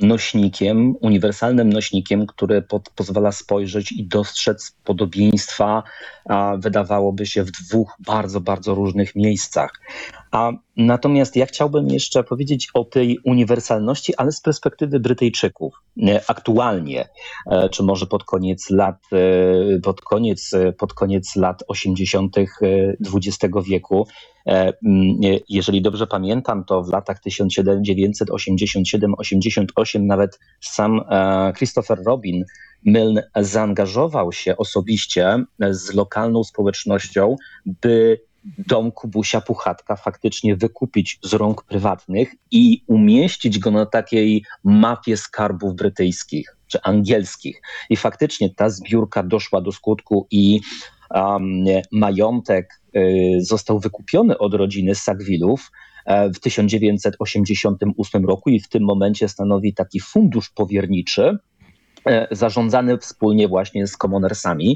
nośnikiem, uniwersalnym nośnikiem, który pozwala spojrzeć i dostrzec podobieństwa, wydawałoby się, w dwóch bardzo, bardzo różnych miejscach. Natomiast ja chciałbym jeszcze powiedzieć o tej uniwersalności, ale z perspektywy Brytyjczyków. Aktualnie, czy może pod koniec lat 80. XX wieku, jeżeli dobrze pamiętam, to w latach 1987-88 nawet sam Christopher Robin Milne zaangażował się osobiście z lokalną społecznością, by dom Kubusia Puchatka faktycznie wykupić z rąk prywatnych i umieścić go na takiej mapie skarbów brytyjskich czy angielskich. I faktycznie ta zbiórka doszła do skutku i majątek został wykupiony od rodziny Sackvillów w 1988 roku i w tym momencie stanowi taki fundusz powierniczy, zarządzany wspólnie właśnie z Commonersami.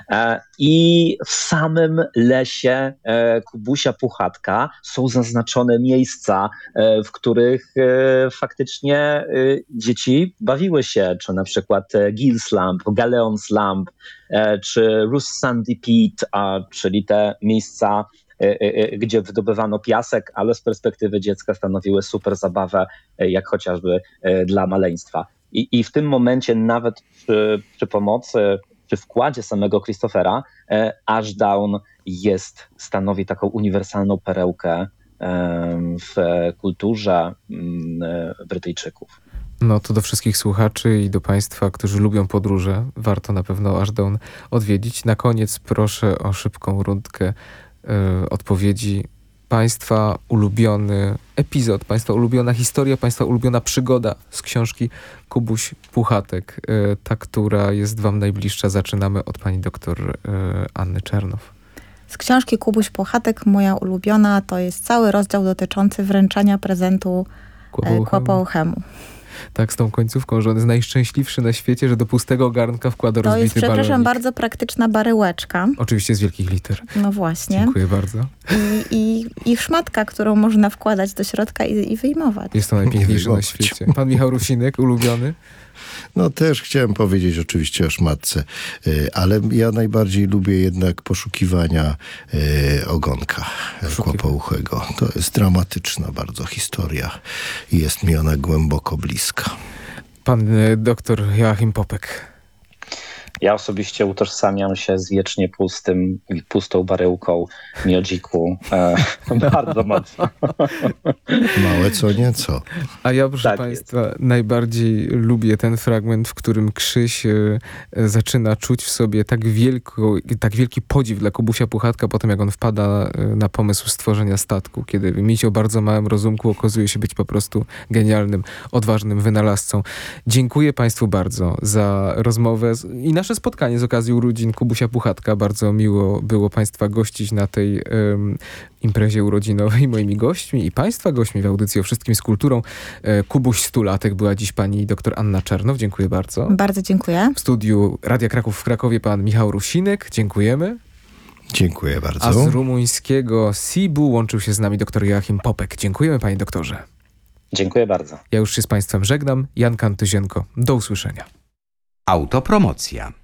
I w samym lesie Kubusia Puchatka są zaznaczone miejsca, w których faktycznie dzieci bawiły się, czy na przykład Gill's Lamp, Galeon's Lamp, czy Roos Sandy Pit, czyli te miejsca, gdzie wydobywano piasek, ale z perspektywy dziecka stanowiły super zabawę, jak chociażby dla maleństwa. I w tym momencie nawet przy pomocy, przy wkładzie samego Christophera, Ashdown stanowi taką uniwersalną perełkę w kulturze Brytyjczyków. No to do wszystkich słuchaczy i do Państwa, którzy lubią podróże, warto na pewno Ashdown odwiedzić. Na koniec proszę o szybką rundkę odpowiedzi. Państwa ulubiony epizod, Państwa ulubiona historia, Państwa ulubiona przygoda z książki Kubuś Puchatek, ta, która jest Wam najbliższa. Zaczynamy od pani doktor Anny Czernow. Z książki Kubuś Puchatek moja ulubiona to jest cały rozdział dotyczący wręczania prezentu Kłopouchemu. Tak, z tą końcówką, że on jest najszczęśliwszy na świecie, że do pustego garnka wkłada rozbity balonik. To jest, przepraszam, bardzo praktyczna baryłeczka. Oczywiście z wielkich liter. No właśnie. Dziękuję bardzo. I szmatka, którą można wkładać do środka i wyjmować. Jest to najpiękniejsze na świecie. Pan Michał Rusinek, ulubiony? No też chciałem powiedzieć oczywiście o szmatce, ale ja najbardziej lubię jednak poszukiwania ogonka Kłopouchego. To jest dramatyczna bardzo historia i jest mi ona głęboko bliska. Pan doktor Joachim Popek. Ja osobiście utożsamiam się z wiecznie pustą baryłką miodziku bardzo mocno. Małe co nieco. A ja, proszę Państwa, najbardziej lubię ten fragment, w którym Krzyś zaczyna czuć w sobie tak wielki podziw dla Kubusia Puchatka po tym, jak on wpada na pomysł stworzenia statku, kiedy Micio o bardzo małym rozumku okazuje się być po prostu genialnym, odważnym wynalazcą. Dziękuję Państwu bardzo za rozmowę i nasze spotkanie z okazji urodzin Kubusia Puchatka. Bardzo miło było Państwa gościć na tej imprezie urodzinowej. Moimi gośćmi i Państwa gośćmi w audycji O Wszystkim z Kulturą Kubuś 100-latek była dziś pani dr Anna Czernow. Dziękuję bardzo. Bardzo dziękuję. W studiu Radia Kraków w Krakowie pan Michał Rusinek. Dziękujemy. Dziękuję bardzo. A z rumuńskiego Sibiu łączył się z nami dr Joachim Popek. Dziękujemy panie doktorze. Dziękuję bardzo. Ja już się z Państwem żegnam. Jan Kantyzienko. Do usłyszenia. Autopromocja.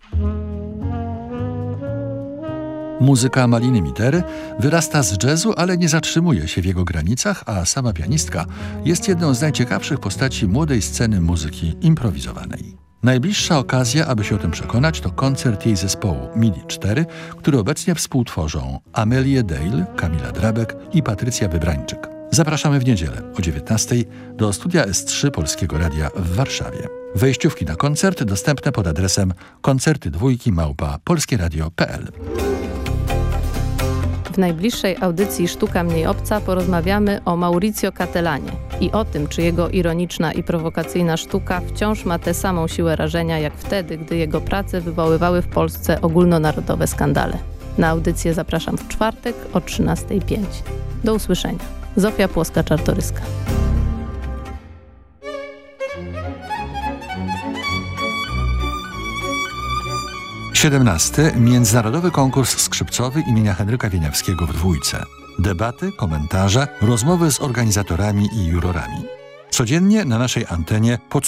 Muzyka Maliny Mitery wyrasta z jazzu, ale nie zatrzymuje się w jego granicach, a sama pianistka jest jedną z najciekawszych postaci młodej sceny muzyki improwizowanej. Najbliższa okazja, aby się o tym przekonać, to koncert jej zespołu MIDI 4, który obecnie współtworzą Amelię Dale, Kamila Drabek i Patrycja Wybrańczyk. Zapraszamy w niedzielę o 19:00 do studia S3 Polskiego Radia w Warszawie. Wejściówki na koncert dostępne pod adresem koncerty2@polskieradio.pl. W najbliższej audycji Sztuka Mniej Obca porozmawiamy o Mauricio Catellanie i o tym, czy jego ironiczna i prowokacyjna sztuka wciąż ma tę samą siłę rażenia jak wtedy, gdy jego prace wywoływały w Polsce ogólnonarodowe skandale. Na audycję zapraszam w czwartek o 13:05. Do usłyszenia. Zofia Płoska-Czartoryska. Międzynarodowy konkurs skrzypcowy imienia Henryka Wieniawskiego w Dwójce. Debaty, komentarze, rozmowy z organizatorami i jurorami. Codziennie na naszej antenie